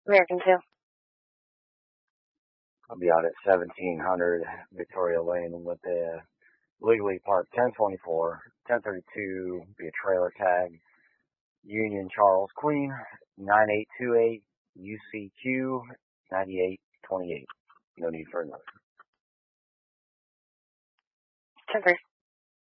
American 2. I'll be out at 1700 Victoria Lane with the legally parked 1024, 1032, be a trailer tag, Union Charles Queen, 9828, UCQ, 9828. No need for another. 10-3.